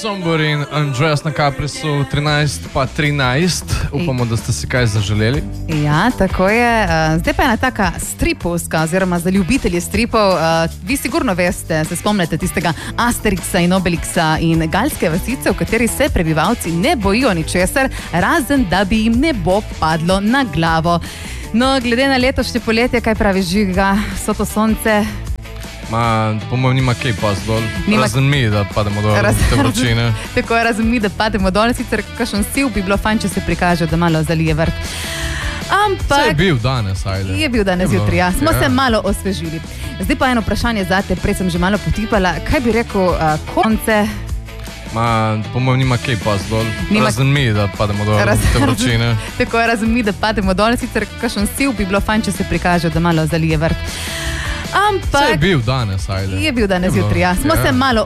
Sombor in Andreas na Caprisu 13 pa 13. Upamo, da ste si kaj zaželeli. Ja, tako je. Zdaj pa je ena taka stripovska, oziroma za ljubitelje stripov. Vi sigurno veste, se spomnite tistega Asterixa in Obelixa in galske vasice, v kateri se prebivalci ne bojijo ničesar, razen da bi jim nebo padlo na glavo. No, glede na letošnje poletje, kaj pravi Žiga, vso to sonce? Po mojem nima kaj pas dol, razen mi, da pademo dol te vročine. Tako je, razen mi, da pademo dol, sicer kakšen siv bi bilo fajn, če se prikaže, da malo zalije vrt. Ampak... Se je bil danes, ajde. Je bil danes jutri, ja. Smo se malo osvežili. Zdaj pa eno vprašanje zate, prej sem že malo potipala. Kaj bi rekel konce? Po mojem nima kaj pas dol, razen mi, da pademo dol te vročine. Tako je, razen mi, da pademo dol, sicer kakšen siv bi bilo fajn, če se prikaže, da malo zalije vrt. Ampak... Se je bil danes, ajde. Je bil danes jutri, ja. Smo se malo